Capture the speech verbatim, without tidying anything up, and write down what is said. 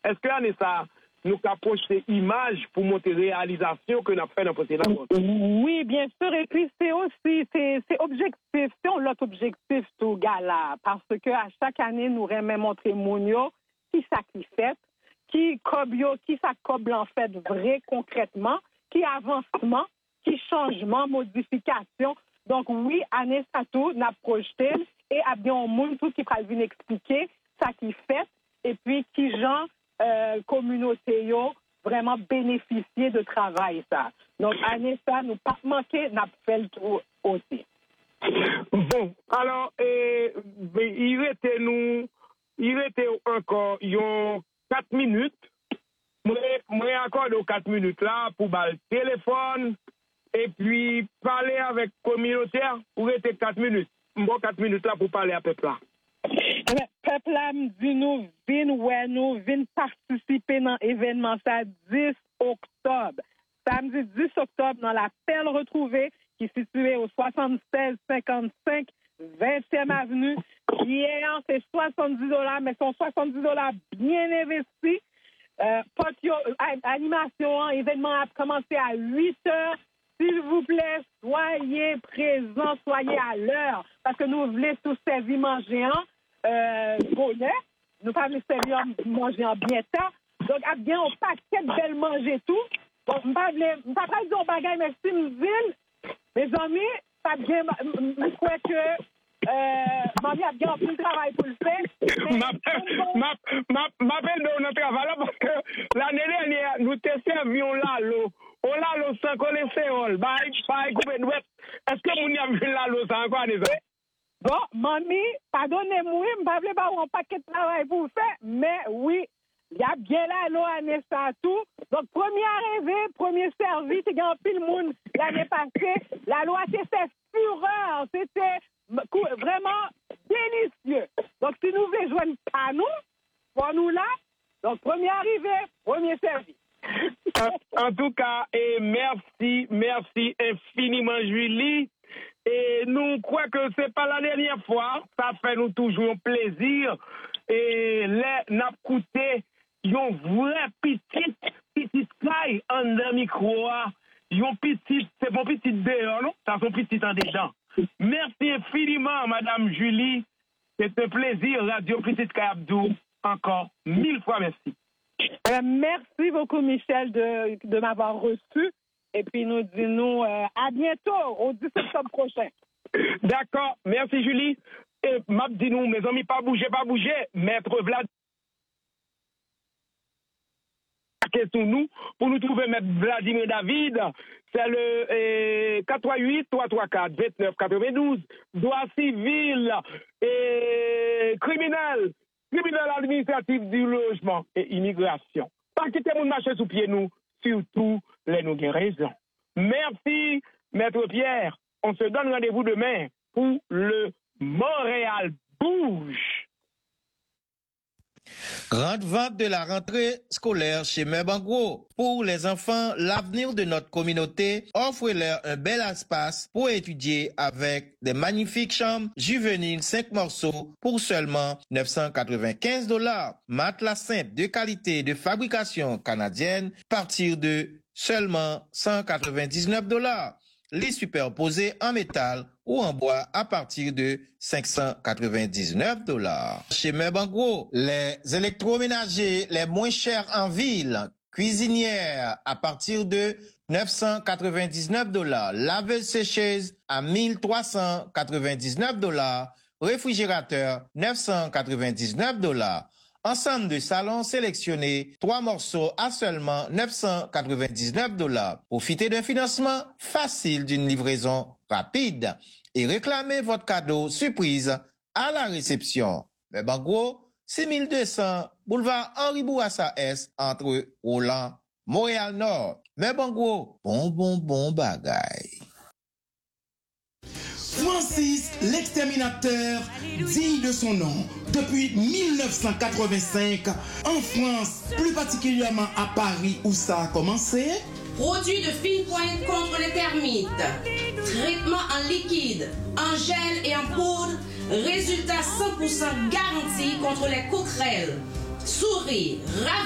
Est-ce que l'année ça, nous avons projeté image pour montrer réalisation que nous avons fait dans le précédent? Oui, bien sûr. Et puis, c'est aussi, c'est, c'est objectif, c'est l'autre objectif tout gala. Parce que à chaque année, nous remet montrer Mounio qui ça qui fait, qui cobio, qui ça coble en fait vrai concrètement, qui avancement, qui changement, modification. Donc, oui, année ça tout, n'a projeté et a bien un monde tout qui va venir expliquer ça qui fait et puis qui gens euh, communauté yo vraiment bénéficier de travail ça. Donc, année ça, nous pas manquer, n'a fait le tour aussi. Bon, alors, euh, il était nous, il était encore, il y a quatre minutes. Moi, moi encore de quatre minutes là pour le téléphone et puis parler avec communautaire pour être quatre minutes. Moi, quatre minutes là pour parler à peuple là. Eh bien, peuple là me dit nous, vin ouais nous, vin participer dans l'événement ça dix octobre. Samedi dix octobre dans la Perle Retrouvée qui est située au soixante-seize cinquante-cinq vingtième avenue. Hier, c'est soixante-dix dollars, mais sont soixante-dix dollars bien investis. Euh, potio, animation, événement a commencé à huit heures. S'il vous plaît, soyez présents, soyez à l'heure. Parce que nous voulons tous servir manger en euh, bonnet. Nous pas voulons servir manger en bien temps. Donc, à bien, on paquet de belles manger tout. Bon, je ne vais pas dire au bagage, mais si nous disons, mes amis, ça bien, je crois que Euh, Maman a bien plus de travail pour le faire. M'appelle de notre travail là parce que l'année dernière, nous te servions là l'eau. On l'a l'eau sans cholestérol. Bah, pas couper de est-ce que vous avez vu la l'eau sans quoi, les amis? Bon, mamie, pardonnez-moi, je ne vais pas avoir un paquet de travail pour le faire, mais oui, il y a bien là l'eau à Nessa tout. Donc, premier arrivé, premier service, il y a un pile monde l'année passée. La loi s'est fait fureur. C'était vraiment délicieux. Donc, si nous voulons joindre à nous, pour nous là, donc premier arrivé, premier service. En, en tout cas, et merci, merci infiniment, Julie. Et nous croyons que ce n'est pas la dernière fois. Ça fait nous toujours plaisir. Et les n'a coûté une vraie petite, petite caille en le micro. Une petite, c'est mon petit dehors, non? Ça sont petits en dedans. Merci infiniment, Madame Julie. C'est un plaisir, Radio Petite Abdou. Encore mille fois merci. Euh, merci beaucoup, Michel, de, de m'avoir reçu. Et puis, nous disons euh, à bientôt, au dix octobre prochain. D'accord. Merci, Julie. Et m'a dit nous, mes amis, pas bouger, pas bouger. Maître Vlad. Sur nous pour nous trouver Maître Vladimir David, c'est le euh, quatre trois huit trois trois quatre vingt-neuf quatre-vingt-douze, droit civil et criminel, criminel administratif du logement et immigration. Pas quitter mon marché sous pied nous, surtout les nous gain raison. Merci, Maître Pierre. On se donne rendez-vous demain pour le Montréal Bouge. Grande vente de la rentrée scolaire chez Merbangro. Pour les enfants, l'avenir de notre communauté, offre-leur un bel espace pour étudier avec des magnifiques chambres juvéniles cinq morceaux pour seulement neuf cent quatre-vingt-quinze dollars. Matelas simple de qualité de fabrication canadienne, partir de seulement cent quatre-vingt-dix-neuf dollars. Les superposés en métal ou en bois à partir de cinq cent quatre-vingt-dix-neuf dollars. Chez Merbangro, les électroménagers les moins chers en ville, cuisinière à partir de neuf cent quatre-vingt-dix-neuf dollars, laveuse sécheuse à mille trois cent quatre-vingt-dix-neuf dollars, réfrigérateur neuf cent quatre-vingt-dix-neuf dollars. Ensemble de salons sélectionnés, trois morceaux à seulement neuf cent quatre-vingt-dix-neuf dollars. Profitez d'un financement facile d'une livraison rapide et réclamez votre cadeau surprise à la réception. Merbangro, six mille deux cents, boulevard Henri Bourassa Est, entre Roland, Montréal-Nord. Merbangro, bon, bon, bon bagay. Francis l'exterminateur, digne de son nom, depuis mille neuf cent quatre-vingt-cinq, en France, plus particulièrement à Paris où ça a commencé. Produit de fine pointe contre les termites. Traitement en liquide, en gel et en poudre. Résultat cent pour cent garanti contre les coquerelles. Souris,